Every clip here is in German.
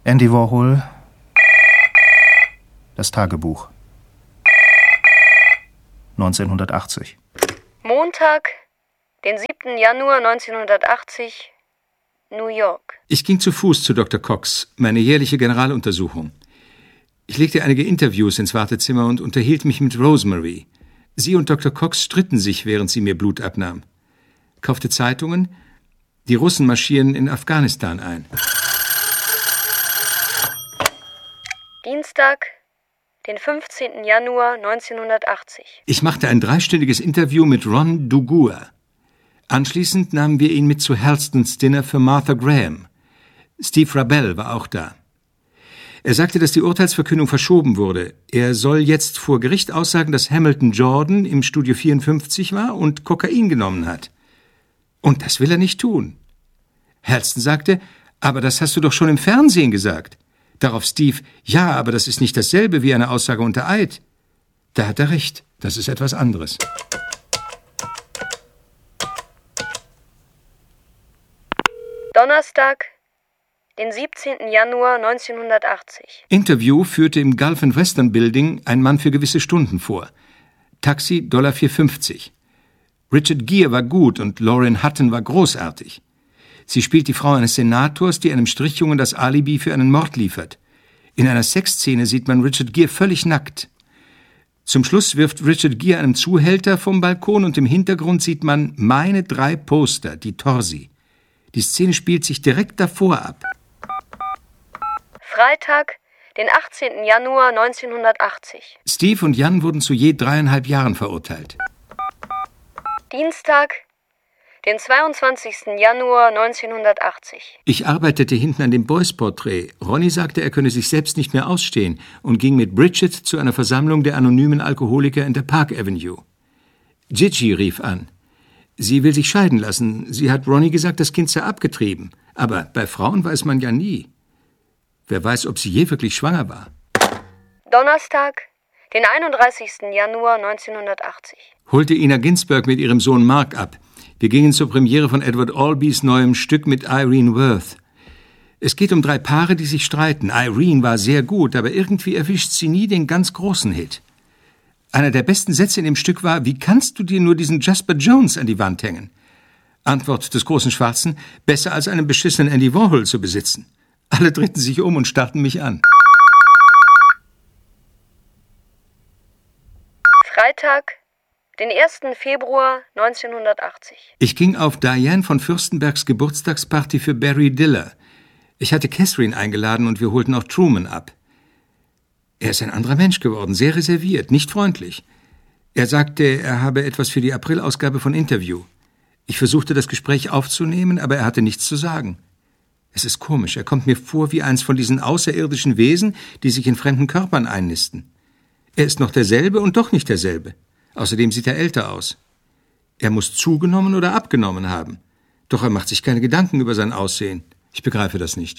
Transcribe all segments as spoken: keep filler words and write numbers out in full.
Andy Warhol. Das Tagebuch. neunzehnhundertachtzig. Montag, den siebten Januar neunzehnhundertachtzig, New York. Ich ging zu Fuß zu Doktor Cox, meine jährliche Generaluntersuchung. Ich legte einige Interviews ins Wartezimmer und unterhielt mich mit Rosemary. Sie und Doktor Cox stritten sich, während sie mir Blut abnahm. Kaufte Zeitungen. Die Russen marschieren in Afghanistan ein. Dienstag, den fünfzehnten Januar neunzehnhundertachtzig. Ich machte ein dreistündiges Interview mit Ron Dugua. Anschließend nahmen wir ihn mit zu Halstons Dinner für Martha Graham. Steve Rabell war auch da. Er sagte, dass die Urteilsverkündung verschoben wurde. Er soll jetzt vor Gericht aussagen, dass Hamilton Jordan im Studio vierundfünfzig war und Kokain genommen hat. Und das will er nicht tun. Halston sagte, aber das hast du doch schon im Fernsehen gesagt. Darauf Steve, ja, aber das ist nicht dasselbe wie eine Aussage unter Eid. Da hat er recht, das ist etwas anderes. Donnerstag, den siebzehnten Januar neunzehnhundertachtzig. Interview führte im Gulf and Western Building ein Mann für gewisse Stunden vor. Taxi vier Dollar fünfzig. Richard Gere war gut und Lauren Hutton war großartig. Sie spielt die Frau eines Senators, die einem Strichjungen das Alibi für einen Mord liefert. In einer Sexszene sieht man Richard Gere völlig nackt. Zum Schluss wirft Richard Gere einem Zuhälter vom Balkon und im Hintergrund sieht man meine drei Poster, die Torsi. Die Szene spielt sich direkt davor ab. Freitag, den achtzehnten Januar neunzehnhundertachtzig. Steve und Jan wurden zu je dreieinhalb Jahren verurteilt. Dienstag, den zweiundzwanzigsten Januar neunzehnhundertachtzig. Ich arbeitete hinten an dem Boys-Porträt. Ronny sagte, er könne sich selbst nicht mehr ausstehen und ging mit Bridget zu einer Versammlung der anonymen Alkoholiker in der Park Avenue. Gigi rief an. Sie will sich scheiden lassen. Sie hat Ronny gesagt, das Kind sei abgetrieben. Aber bei Frauen weiß man ja nie. Wer weiß, ob sie je wirklich schwanger war. Donnerstag, den einunddreißigsten Januar neunzehnhundertachtzig. Holte Ina Ginsberg mit ihrem Sohn Mark ab. Wir gingen zur Premiere von Edward Albees neuem Stück mit Irene Worth. Es geht um drei Paare, die sich streiten. Irene war sehr gut, aber irgendwie erwischt sie nie den ganz großen Hit. Einer der besten Sätze in dem Stück war, wie kannst du dir nur diesen Jasper Jones an die Wand hängen? Antwort des großen Schwarzen, besser als einen beschissenen Andy Warhol zu besitzen. Alle drehten sich um und starrten mich an. Freitag, den ersten Februar neunzehnhundertachtzig. Ich ging auf Diane von Fürstenbergs Geburtstagsparty für Barry Diller. Ich hatte Catherine eingeladen und wir holten auch Truman ab. Er ist ein anderer Mensch geworden, sehr reserviert, nicht freundlich. Er sagte, er habe etwas für die Aprilausgabe von Interview. Ich versuchte, das Gespräch aufzunehmen, aber er hatte nichts zu sagen. Es ist komisch, er kommt mir vor wie eins von diesen außerirdischen Wesen, die sich in fremden Körpern einnisten. Er ist noch derselbe und doch nicht derselbe. Außerdem sieht er älter aus. Er muss zugenommen oder abgenommen haben. Doch er macht sich keine Gedanken über sein Aussehen. Ich begreife das nicht.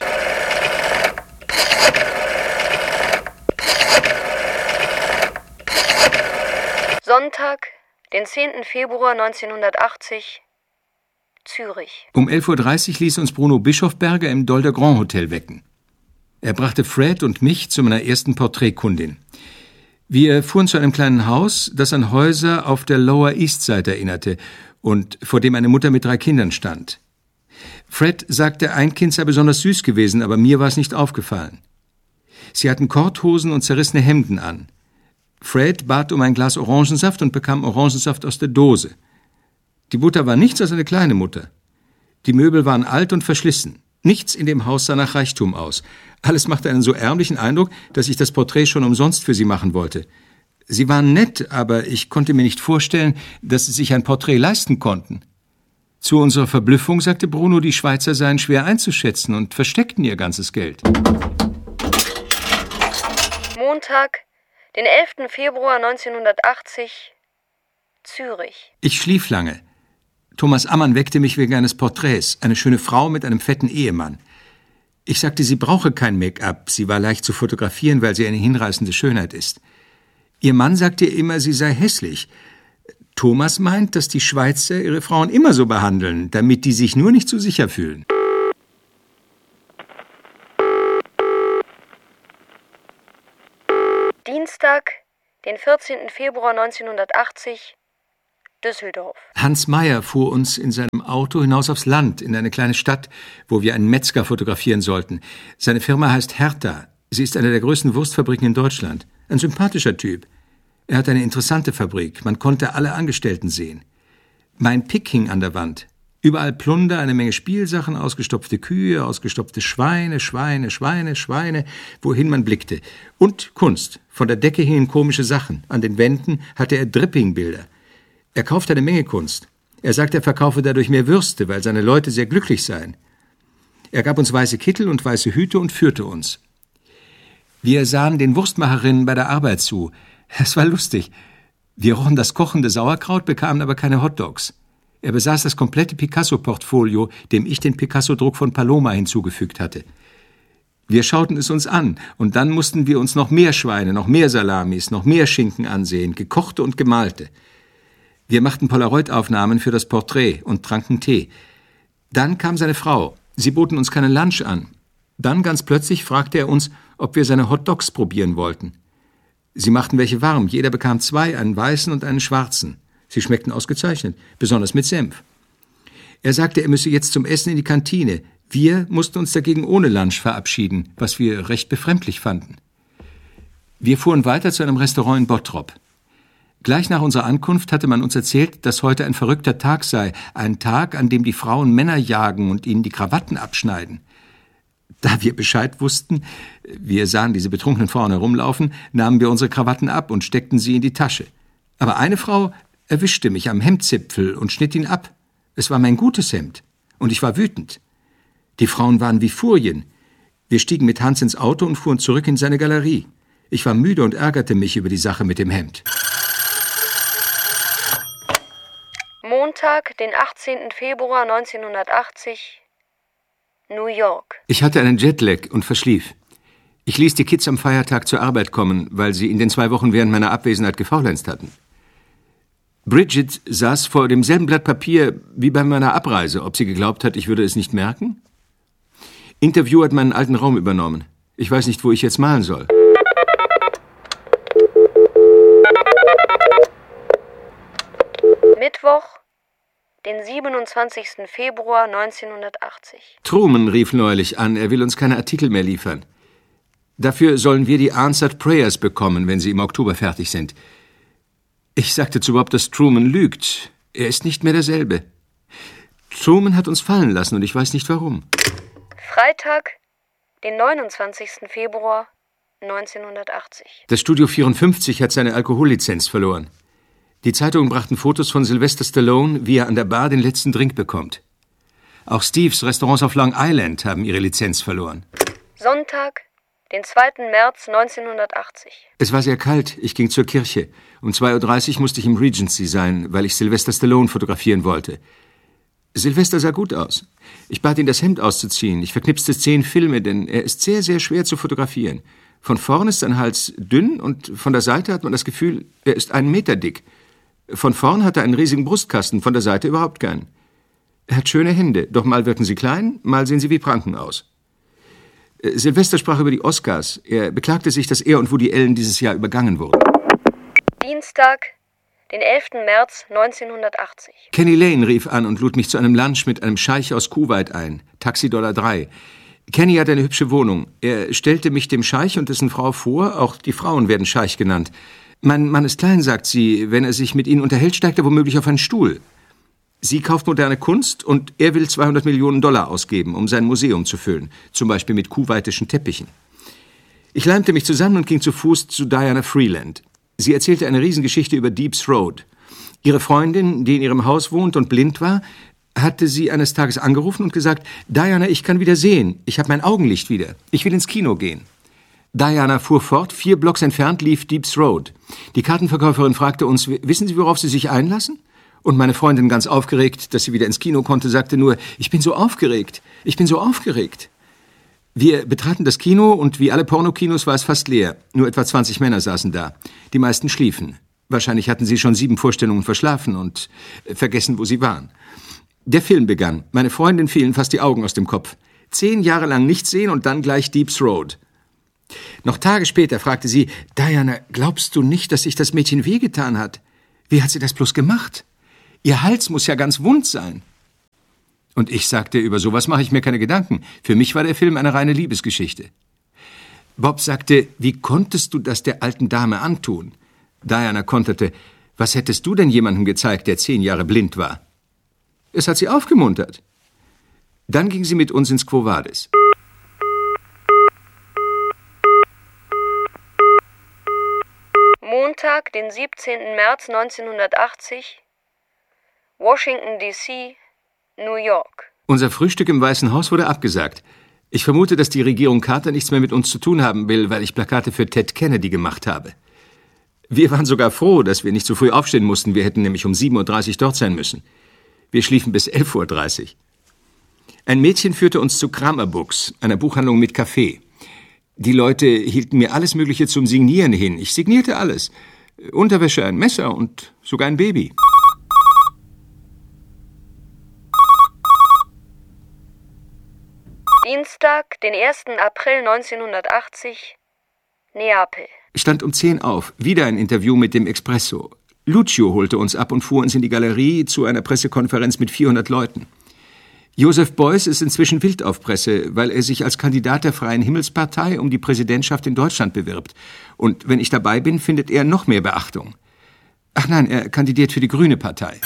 Sonntag, den zehnten Februar neunzehnhundertachtzig, Zürich. Um elf Uhr dreißig ließ uns Bruno Bischofberger im Dol de Grand Hotel wecken. Er brachte Fred und mich zu meiner ersten Porträtkundin. Wir fuhren zu einem kleinen Haus, das an Häuser auf der Lower East Side erinnerte und vor dem eine Mutter mit drei Kindern stand. Fred sagte, ein Kind sei besonders süß gewesen, aber mir war es nicht aufgefallen. Sie hatten Korthosen und zerrissene Hemden an. Fred bat um ein Glas Orangensaft und bekam Orangensaft aus der Dose. Die Mutter war nichts als eine kleine Mutter. Die Möbel waren alt und verschlissen. Nichts in dem Haus sah nach Reichtum aus. Alles machte einen so ärmlichen Eindruck, dass ich das Porträt schon umsonst für sie machen wollte. Sie waren nett, aber ich konnte mir nicht vorstellen, dass sie sich ein Porträt leisten konnten. Zu unserer Verblüffung sagte Bruno, die Schweizer seien schwer einzuschätzen und versteckten ihr ganzes Geld. Montag, den elften Februar neunzehnhundertachtzig, Zürich. Ich schlief lange. Thomas Ammann weckte mich wegen eines Porträts, eine schöne Frau mit einem fetten Ehemann. Ich sagte, sie brauche kein Make-up, sie war leicht zu fotografieren, weil sie eine hinreißende Schönheit ist. Ihr Mann sagte ihr immer, sie sei hässlich. Thomas meint, dass die Schweizer ihre Frauen immer so behandeln, damit die sich nur nicht zu sicher fühlen. Dienstag, den vierzehnten Februar neunzehnhundertachtzig, Düsseldorf. Hans Meyer fuhr uns in seinem Auto hinaus aufs Land, in eine kleine Stadt, wo wir einen Metzger fotografieren sollten. Seine Firma heißt Hertha. Sie ist eine der größten Wurstfabriken in Deutschland. Ein sympathischer Typ. Er hat eine interessante Fabrik. Man konnte alle Angestellten sehen. Mein Pick hing an der Wand. Überall Plunder, eine Menge Spielsachen, ausgestopfte Kühe, ausgestopfte Schweine, Schweine, Schweine, Schweine, wohin man blickte. Und Kunst. Von der Decke hingen komische Sachen. An den Wänden hatte er Dripping-Bilder. Er kaufte eine Menge Kunst. Er sagte, er verkaufe dadurch mehr Würste, weil seine Leute sehr glücklich seien. Er gab uns weiße Kittel und weiße Hüte und führte uns. Wir sahen den Wurstmacherinnen bei der Arbeit zu. Es war lustig. Wir rochen das kochende Sauerkraut, bekamen aber keine Hotdogs. Er besaß das komplette Picasso-Portfolio, dem ich den Picasso-Druck von Paloma hinzugefügt hatte. Wir schauten es uns an, und dann mussten wir uns noch mehr Schweine, noch mehr Salamis, noch mehr Schinken ansehen, gekochte und gemalte. Wir machten Polaroid-Aufnahmen für das Porträt und tranken Tee. Dann kam seine Frau. Sie boten uns keinen Lunch an. Dann ganz plötzlich fragte er uns, ob wir seine Hotdogs probieren wollten. Sie machten welche warm. Jeder bekam zwei, einen weißen und einen schwarzen. Sie schmeckten ausgezeichnet, besonders mit Senf. Er sagte, er müsse jetzt zum Essen in die Kantine. Wir mussten uns dagegen ohne Lunch verabschieden, was wir recht befremdlich fanden. Wir fuhren weiter zu einem Restaurant in Bottrop. Gleich nach unserer Ankunft hatte man uns erzählt, dass heute ein verrückter Tag sei, ein Tag, an dem die Frauen Männer jagen und ihnen die Krawatten abschneiden. Da wir Bescheid wussten, wir sahen diese betrunkenen Frauen herumlaufen, nahmen wir unsere Krawatten ab und steckten sie in die Tasche. Aber eine Frau erwischte mich am Hemdzipfel und schnitt ihn ab. Es war mein gutes Hemd, und ich war wütend. Die Frauen waren wie Furien. Wir stiegen mit Hans ins Auto und fuhren zurück in seine Galerie. Ich war müde und ärgerte mich über die Sache mit dem Hemd. Montag, den achtzehnten Februar neunzehnhundertachtzig, New York. Ich hatte einen Jetlag und verschlief. Ich ließ die Kids am Feiertag zur Arbeit kommen, weil sie in den zwei Wochen während meiner Abwesenheit gefaulenzt hatten. Bridget saß vor demselben Blatt Papier wie bei meiner Abreise, ob sie geglaubt hat, ich würde es nicht merken. Interview hat meinen alten Raum übernommen. Ich weiß nicht, wo ich jetzt malen soll. Mittwoch, den siebenundzwanzigsten Februar neunzehnhundertachtzig. Truman rief neulich an, er will uns keine Artikel mehr liefern. Dafür sollen wir die Answered Prayers bekommen, wenn sie im Oktober fertig sind. Ich sagte zu Bob, dass Truman lügt. Er ist nicht mehr derselbe. Truman hat uns fallen lassen und ich weiß nicht warum. Freitag, den neunundzwanzigsten Februar neunzehnhundertachtzig. Das Studio vierundfünfzig hat seine Alkohollizenz verloren. Die Zeitungen brachten Fotos von Sylvester Stallone, wie er an der Bar den letzten Drink bekommt. Auch Steves Restaurants auf Long Island haben ihre Lizenz verloren. Sonntag, den zweiten März neunzehnhundertachtzig. Es war sehr kalt, ich ging zur Kirche. Um zwei Uhr dreißig musste ich im Regency sein, weil ich Sylvester Stallone fotografieren wollte. Sylvester sah gut aus. Ich bat ihn, das Hemd auszuziehen. Ich verknipste zehn Filme, denn er ist sehr, sehr schwer zu fotografieren. Von vorn ist sein Hals dünn und von der Seite hat man das Gefühl, er ist einen Meter dick. Von vorn hat er einen riesigen Brustkasten, von der Seite überhaupt keinen. Er hat schöne Hände, doch mal wirken sie klein, mal sehen sie wie Pranken aus. Sylvester sprach über die Oscars. Er beklagte sich, dass er und Woody Allen dieses Jahr übergangen wurden. Dienstag, den elften März neunzehnhundertachtzig. Kenny Lane rief an und lud mich zu einem Lunch mit einem Scheich aus Kuwait ein. Taxi Dollar drei. Kenny hat eine hübsche Wohnung. Er stellte mich dem Scheich und dessen Frau vor, auch die Frauen werden Scheich genannt. Mein Mann ist klein, sagt sie. Wenn er sich mit ihnen unterhält, steigt er womöglich auf einen Stuhl. Sie kauft moderne Kunst und er will zweihundert Millionen Dollar ausgeben, um sein Museum zu füllen. Zum Beispiel mit kuwaitischen Teppichen. Ich leimte mich zusammen und ging zu Fuß zu Diana Freeland. Sie erzählte eine Riesengeschichte über Deeps Road. Ihre Freundin, die in ihrem Haus wohnt und blind war, hatte sie eines Tages angerufen und gesagt, Diana, ich kann wieder sehen. Ich habe mein Augenlicht wieder. Ich will ins Kino gehen. Diana fuhr fort, vier Blocks entfernt lief Deeps Road. Die Kartenverkäuferin fragte uns, wissen Sie, worauf Sie sich einlassen? Und meine Freundin, ganz aufgeregt, dass sie wieder ins Kino konnte, sagte nur, ich bin so aufgeregt, ich bin so aufgeregt. Wir betraten das Kino und wie alle Pornokinos war es fast leer. Nur etwa zwanzig Männer saßen da. Die meisten schliefen. Wahrscheinlich hatten sie schon sieben Vorstellungen verschlafen und vergessen, wo sie waren. Der Film begann. Meine Freundin fielen fast die Augen aus dem Kopf. Zehn Jahre lang nichts sehen und dann gleich Deeps Road. Noch Tage später fragte sie, Diana, glaubst du nicht, dass sich das Mädchen wehgetan hat? Wie hat sie das bloß gemacht? Ihr Hals muss ja ganz wund sein. Und ich sagte, über sowas mache ich mir keine Gedanken. Für mich war der Film eine reine Liebesgeschichte. Bob sagte, wie konntest du das der alten Dame antun? Diana konterte, was hättest du denn jemandem gezeigt, der zehn Jahre blind war? Es hat sie aufgemuntert. Dann ging sie mit uns ins Quo Vadis. Montag, den siebzehnten März neunzehnhundertachtzig, Washington, D C, New York. Unser Frühstück im Weißen Haus wurde abgesagt. Ich vermute, dass die Regierung Carter nichts mehr mit uns zu tun haben will, weil ich Plakate für Ted Kennedy gemacht habe. Wir waren sogar froh, dass wir nicht so früh aufstehen mussten. Wir hätten nämlich um sieben Uhr dreißig dort sein müssen. Wir schliefen bis elf Uhr dreißig. Ein Mädchen führte uns zu Kramer Books, einer Buchhandlung mit Café. Die Leute hielten mir alles Mögliche zum Signieren hin. Ich signierte alles. Unterwäsche, ein Messer und sogar ein Baby. Dienstag, den ersten April neunzehnhundertachtzig, Neapel. Stand um zehn auf. Wieder ein Interview mit dem Espresso. Lucio holte uns ab und fuhr uns in die Galerie zu einer Pressekonferenz mit vierhundert Leuten. Joseph Beuys ist inzwischen wild auf Presse, weil er sich als Kandidat der Freien Himmelspartei um die Präsidentschaft in Deutschland bewirbt. Und wenn ich dabei bin, findet er noch mehr Beachtung. Ach nein, er kandidiert für die Grüne Partei.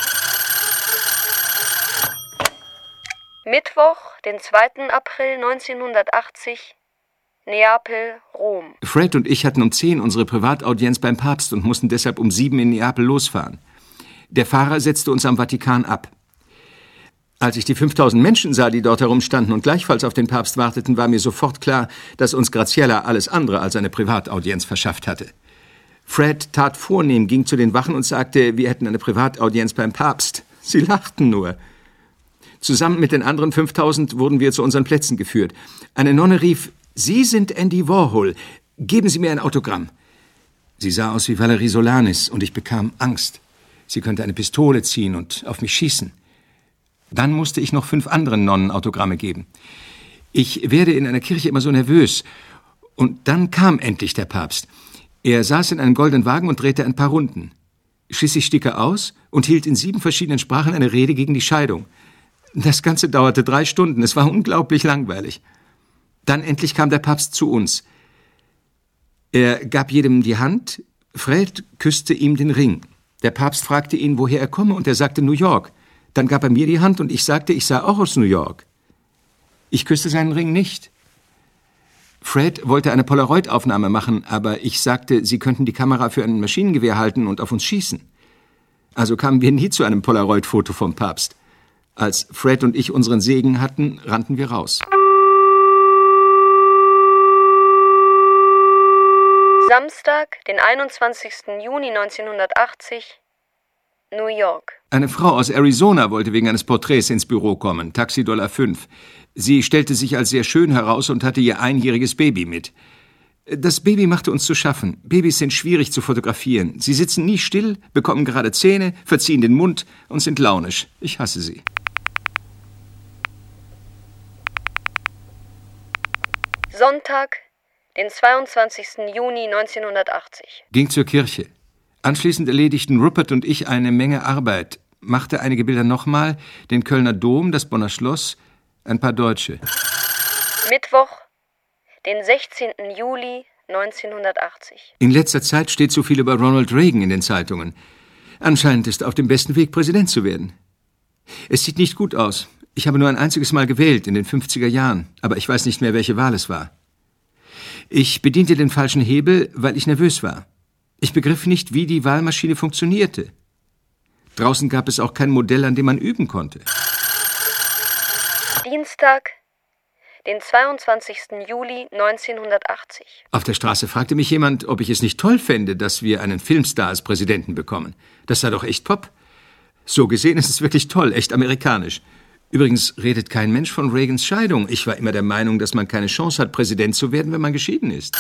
Mittwoch, den zweiten April neunzehnhundertachtzig, Neapel, Rom. Fred und ich hatten um zehn unsere Privataudienz beim Papst und mussten deshalb um sieben in Neapel losfahren. Der Fahrer setzte uns am Vatikan ab. Als ich die fünftausend Menschen sah, die dort herumstanden und gleichfalls auf den Papst warteten, war mir sofort klar, dass uns Graziella alles andere als eine Privataudienz verschafft hatte. Fred tat vornehm, ging zu den Wachen und sagte, wir hätten eine Privataudienz beim Papst. Sie lachten nur. Zusammen mit den anderen fünftausend wurden wir zu unseren Plätzen geführt. Eine Nonne rief, Sie sind Andy Warhol. Geben Sie mir ein Autogramm. Sie sah aus wie Valerie Solanis und ich bekam Angst. Sie könnte eine Pistole ziehen und auf mich schießen. Dann musste ich noch fünf anderen Nonnen Autogramme geben. Ich werde in einer Kirche immer so nervös. Und dann kam endlich der Papst. Er saß in einem goldenen Wagen und drehte ein paar Runden. Schließlich stieg er aus und hielt in sieben verschiedenen Sprachen eine Rede gegen die Scheidung. Das Ganze dauerte drei Stunden. Es war unglaublich langweilig. Dann endlich kam der Papst zu uns. Er gab jedem die Hand. Fred küsste ihm den Ring. Der Papst fragte ihn, woher er komme, und er sagte New York. Dann gab er mir die Hand und ich sagte, ich sei auch aus New York. Ich küsste seinen Ring nicht. Fred wollte eine Polaroid-Aufnahme machen, aber ich sagte, sie könnten die Kamera für ein Maschinengewehr halten und auf uns schießen. Also kamen wir nie zu einem Polaroid-Foto vom Papst. Als Fred und ich unseren Segen hatten, rannten wir raus. Samstag, den einundzwanzigsten Juni neunzehnhundertachtzig, New York. Eine Frau aus Arizona wollte wegen eines Porträts ins Büro kommen, Taxi Dollar fünf. Sie stellte sich als sehr schön heraus und hatte ihr einjähriges Baby mit. Das Baby machte uns zu schaffen. Babys sind schwierig zu fotografieren. Sie sitzen nie still, bekommen gerade Zähne, verziehen den Mund und sind launisch. Ich hasse sie. Sonntag, den zweiundzwanzigsten Juni neunzehnhundertachtzig. Ging zur Kirche. Anschließend erledigten Rupert und ich eine Menge Arbeit, machte einige Bilder nochmal, den Kölner Dom, das Bonner Schloss, ein paar Deutsche. Mittwoch, den sechzehnten Juli neunzehnhundertachtzig. In letzter Zeit steht so viel über Ronald Reagan in den Zeitungen. Anscheinend ist er auf dem besten Weg, Präsident zu werden. Es sieht nicht gut aus. Ich habe nur ein einziges Mal gewählt, in den fünfziger Jahren, aber ich weiß nicht mehr, welche Wahl es war. Ich bediente den falschen Hebel, weil ich nervös war. Ich begriff nicht, wie die Wahlmaschine funktionierte. Draußen gab es auch kein Modell, an dem man üben konnte. Dienstag, den zweiundzwanzigsten Juli neunzehnhundertachtzig. Auf der Straße fragte mich jemand, ob ich es nicht toll fände, dass wir einen Filmstar als Präsidenten bekommen. Das sei doch echt Pop. So gesehen ist es wirklich toll, echt amerikanisch. Übrigens redet kein Mensch von Reagans Scheidung. Ich war immer der Meinung, dass man keine Chance hat, Präsident zu werden, wenn man geschieden ist.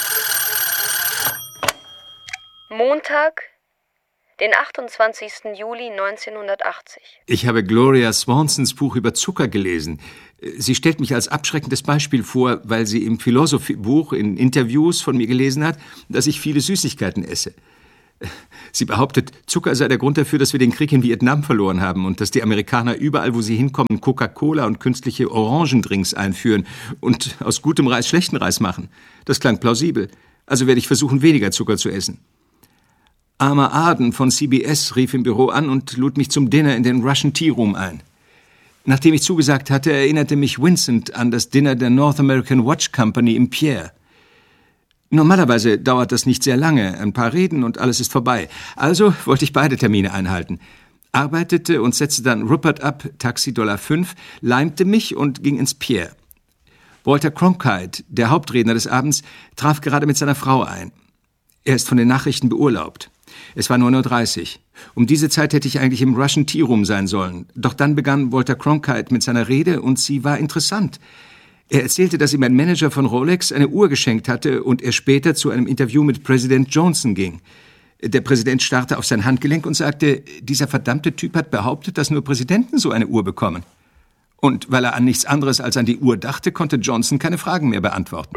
Montag, den achtundzwanzigsten Juli neunzehnhundertachtzig. Ich habe Gloria Swansons Buch über Zucker gelesen. Sie stellt mich als abschreckendes Beispiel vor, weil sie im Philosophiebuch in Interviews von mir gelesen hat, dass ich viele Süßigkeiten esse. Sie behauptet, Zucker sei der Grund dafür, dass wir den Krieg in Vietnam verloren haben und dass die Amerikaner überall, wo sie hinkommen, Coca-Cola und künstliche Orangendrinks einführen und aus gutem Reis schlechten Reis machen. Das klang plausibel. Also werde ich versuchen, weniger Zucker zu essen. Armer Arden von C B S rief im Büro an und lud mich zum Dinner in den Russian Tea Room ein. Nachdem ich zugesagt hatte, erinnerte mich Vincent an das Dinner der North American Watch Company im Pierre. Normalerweise dauert das nicht sehr lange, ein paar Reden und alles ist vorbei. Also wollte ich beide Termine einhalten. Arbeitete und setzte dann Rupert ab, Taxi Dollar fünf, leimte mich und ging ins Pierre. Walter Cronkite, der Hauptredner des Abends, traf gerade mit seiner Frau ein. Er ist von den Nachrichten beurlaubt. Es war neun Uhr dreißig. Um diese Zeit hätte ich eigentlich im Russian Tea Room sein sollen. Doch dann begann Walter Cronkite mit seiner Rede und sie war interessant. Er erzählte, dass ihm ein Manager von Rolex eine Uhr geschenkt hatte und er später zu einem Interview mit Präsident Johnson ging. Der Präsident starrte auf sein Handgelenk und sagte, dieser verdammte Typ hat behauptet, dass nur Präsidenten so eine Uhr bekommen. Und weil er an nichts anderes als an die Uhr dachte, konnte Johnson keine Fragen mehr beantworten.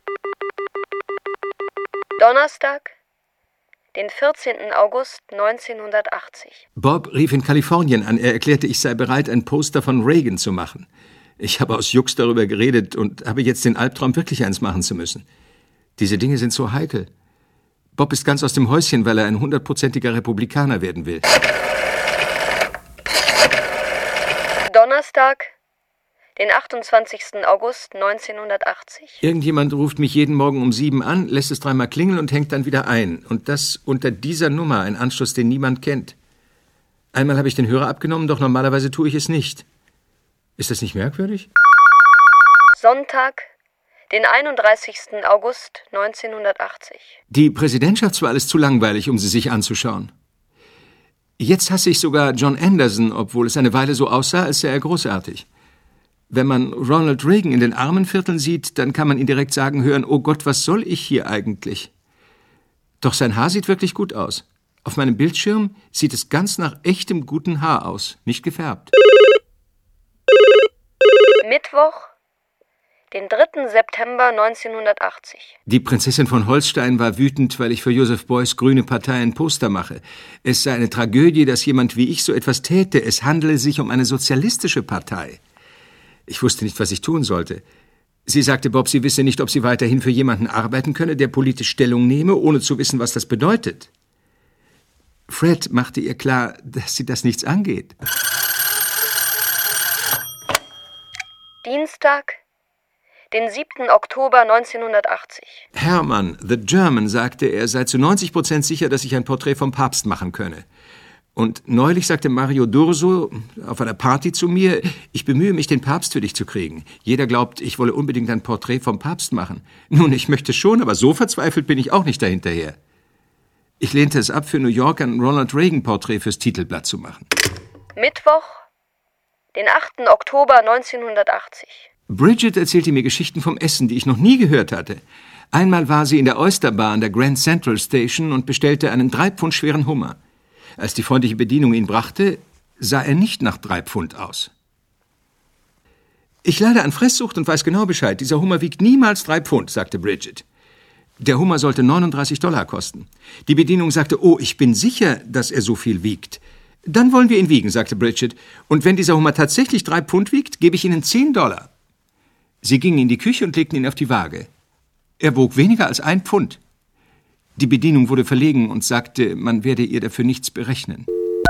Donnerstag, den vierzehnten August neunzehnhundertachtzig. Bob rief in Kalifornien an. Er erklärte, ich sei bereit, ein Poster von Reagan zu machen. Ich habe aus Jux darüber geredet und habe jetzt den Albtraum, wirklich eins machen zu müssen. Diese Dinge sind so heikel. Bob ist ganz aus dem Häuschen, weil er ein hundertprozentiger Republikaner werden will. Donnerstag, den achtundzwanzigsten August neunzehnhundertachtzig. Irgendjemand ruft mich jeden Morgen um sieben an, lässt es dreimal klingeln und hängt dann wieder ein. Und das unter dieser Nummer, ein Anschluss, den niemand kennt. Einmal habe ich den Hörer abgenommen, doch normalerweise tue ich es nicht. Ist das nicht merkwürdig? Sonntag, den einunddreißigsten August neunzehnhundertachtzig. Die Präsidentschaftswahl ist zu langweilig, um sie sich anzuschauen. Jetzt hasse ich sogar John Anderson, obwohl es eine Weile so aussah, als sei er großartig. Wenn man Ronald Reagan in den armen Vierteln sieht, dann kann man ihn direkt sagen hören, oh Gott, was soll ich hier eigentlich? Doch sein Haar sieht wirklich gut aus. Auf meinem Bildschirm sieht es ganz nach echtem guten Haar aus, nicht gefärbt. Mittwoch, den dritten September neunzehnhundertachtzig. Die Prinzessin von Holstein war wütend, weil ich für Joseph Beuys Grüne Partei ein Poster mache. Es sei eine Tragödie, dass jemand wie ich so etwas täte. Es handele sich um eine sozialistische Partei. Ich wusste nicht, was ich tun sollte. Sie sagte Bob, sie wisse nicht, ob sie weiterhin für jemanden arbeiten könne, der politisch Stellung nehme, ohne zu wissen, was das bedeutet. Fred machte ihr klar, dass sie das nichts angeht. Dienstag, den siebten Oktober neunzehnhundertachtzig. Hermann, the German, sagte, er sei zu neunzig Prozent sicher, dass ich ein Porträt vom Papst machen könne. Und neulich sagte Mario Durso auf einer Party zu mir, ich bemühe mich, den Papst für dich zu kriegen. Jeder glaubt, ich wolle unbedingt ein Porträt vom Papst machen. Nun, ich möchte schon, aber so verzweifelt bin ich auch nicht dahinterher. Ich lehnte es ab, für New York ein Ronald Reagan-Porträt fürs Titelblatt zu machen. Mittwoch, den achten Oktober neunzehnhundertachtzig. Bridget erzählte mir Geschichten vom Essen, die ich noch nie gehört hatte. Einmal war sie in der Oyster Bar an der Grand Central Station und bestellte einen drei Pfund schweren Hummer. Als die freundliche Bedienung ihn brachte, sah er nicht nach drei Pfund aus. Ich leide an Fresssucht und weiß genau Bescheid. Dieser Hummer wiegt niemals drei Pfund, sagte Bridget. Der Hummer sollte neununddreißig Dollar kosten. Die Bedienung sagte, oh, ich bin sicher, dass er so viel wiegt. Dann wollen wir ihn wiegen, sagte Bridget. Und wenn dieser Hummer tatsächlich drei Pfund wiegt, gebe ich Ihnen zehn Dollar. Sie gingen in die Küche und legten ihn auf die Waage. Er wog weniger als ein Pfund. Die Bedienung wurde verlegen und sagte, man werde ihr dafür nichts berechnen.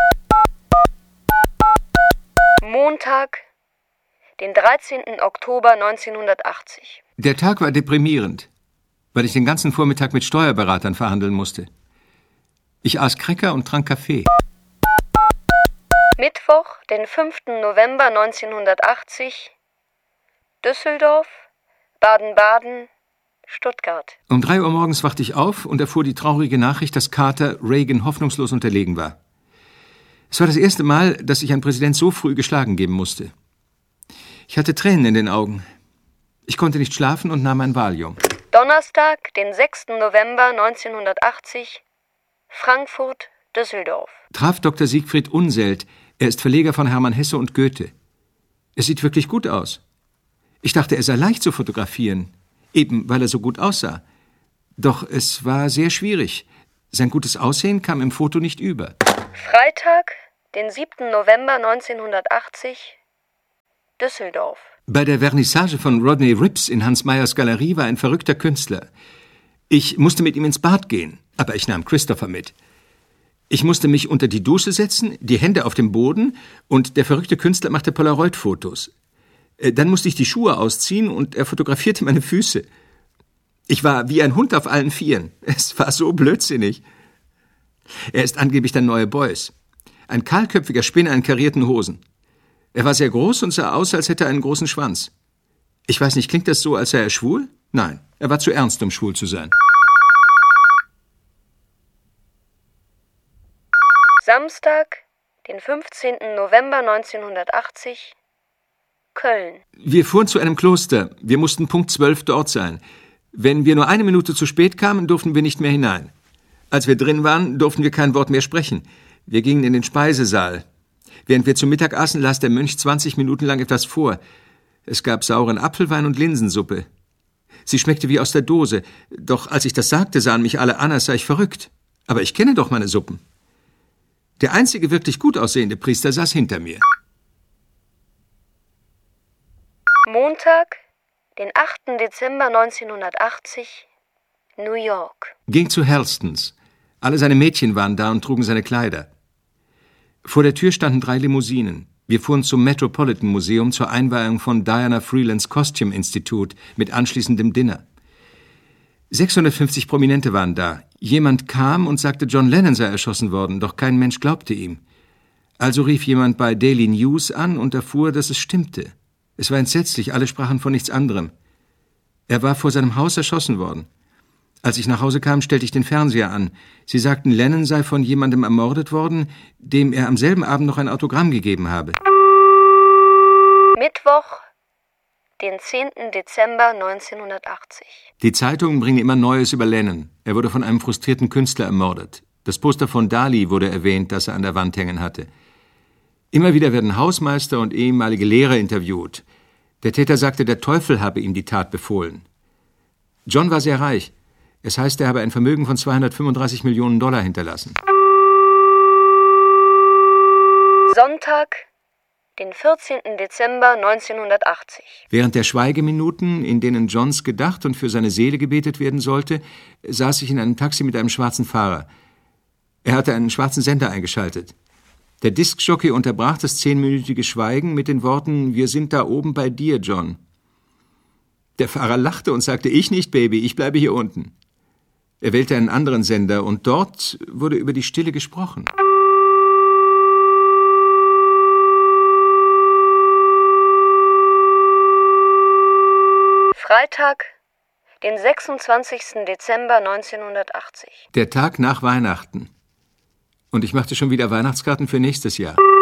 Montag, den dreizehnten Oktober neunzehnhundertachtzig. Der Tag war deprimierend, weil ich den ganzen Vormittag mit Steuerberatern verhandeln musste. Ich aß Cracker und trank Kaffee. Mittwoch, den fünften November neunzehnhundertachtzig, Düsseldorf, Baden-Baden, Stuttgart. Um drei Uhr morgens wachte ich auf und erfuhr die traurige Nachricht, dass Carter Reagan hoffnungslos unterlegen war. Es war das erste Mal, dass ich einen Präsident so früh geschlagen geben musste. Ich hatte Tränen in den Augen. Ich konnte nicht schlafen und nahm ein Valium. Donnerstag, den sechsten November neunzehnhundertachtzig, Frankfurt, Düsseldorf. Traf Doktor Siegfried Unseld. Er ist Verleger von Hermann Hesse und Goethe. Es sieht wirklich gut aus. Ich dachte, er sei leicht zu fotografieren, eben weil er so gut aussah. Doch es war sehr schwierig. Sein gutes Aussehen kam im Foto nicht über. Freitag, den siebten November neunzehnhundertachtzig, Düsseldorf. Bei der Vernissage von Rodney Rips in Hans Meyers Galerie war ein verrückter Künstler. Ich musste mit ihm ins Bad gehen, aber ich nahm Christopher mit. Ich musste mich unter die Dusche setzen, die Hände auf dem Boden, und der verrückte Künstler machte Polaroid-Fotos. Dann musste ich die Schuhe ausziehen und er fotografierte meine Füße. Ich war wie ein Hund auf allen Vieren. Es war so blödsinnig. Er ist angeblich der neue Beuys. Ein kahlköpfiger Spinner in karierten Hosen. Er war sehr groß und sah aus, als hätte er einen großen Schwanz. Ich weiß nicht, klingt das so, als sei er schwul? Nein, er war zu ernst, um schwul zu sein. Samstag, den fünfzehnten November neunzehnhundertachtzig, Köln. Wir fuhren zu einem Kloster. Wir mussten Punkt zwölf dort sein. Wenn wir nur eine Minute zu spät kamen, durften wir nicht mehr hinein. Als wir drin waren, durften wir kein Wort mehr sprechen. Wir gingen in den Speisesaal. Während wir zu Mittag aßen, las der Mönch zwanzig Minuten lang etwas vor. Es gab sauren Apfelwein und Linsensuppe. Sie schmeckte wie aus der Dose. Doch als ich das sagte, sahen mich alle an, als sei ich verrückt. Aber ich kenne doch meine Suppen. Der einzige wirklich gut aussehende Priester saß hinter mir. Montag, den achten Dezember neunzehnhundertachtzig, New York. Ging zu Halstons. Alle seine Mädchen waren da und trugen seine Kleider. Vor der Tür standen drei Limousinen. Wir fuhren zum Metropolitan Museum zur Einweihung von Diana Freelands Costume Institute mit anschließendem Dinner. sechshundertfünfzig Prominente waren da. Jemand kam und sagte, John Lennon sei erschossen worden, doch kein Mensch glaubte ihm. Also rief jemand bei Daily News an und erfuhr, dass es stimmte. Es war entsetzlich, alle sprachen von nichts anderem. Er war vor seinem Haus erschossen worden. Als ich nach Hause kam, stellte ich den Fernseher an. Sie sagten, Lennon sei von jemandem ermordet worden, dem er am selben Abend noch ein Autogramm gegeben habe. Mittwoch, den zehnten Dezember neunzehnhundertachtzig. Die Zeitungen bringen immer Neues über Lennon. Er wurde von einem frustrierten Künstler ermordet. Das Poster von Dali wurde erwähnt, das er an der Wand hängen hatte. Immer wieder werden Hausmeister und ehemalige Lehrer interviewt. Der Täter sagte, der Teufel habe ihm die Tat befohlen. John war sehr reich. Es heißt, er habe ein Vermögen von zweihundertfünfunddreißig Millionen Dollar hinterlassen. Sonntag, den vierzehnten Dezember neunzehnhundertachtzig. Während der Schweigeminuten, in denen Johns gedacht und für seine Seele gebetet werden sollte, saß ich in einem Taxi mit einem schwarzen Fahrer. Er hatte einen schwarzen Sender eingeschaltet. Der Diskjockey unterbrach das zehnminütige Schweigen mit den Worten, »Wir sind da oben bei dir, John.« Der Fahrer lachte und sagte, »Ich nicht, Baby, ich bleibe hier unten.« Er wählte einen anderen Sender und dort wurde über die Stille gesprochen. Freitag, den sechsundzwanzigsten Dezember neunzehnhundertachtzig. Der Tag nach Weihnachten. Und ich machte schon wieder Weihnachtskarten für nächstes Jahr.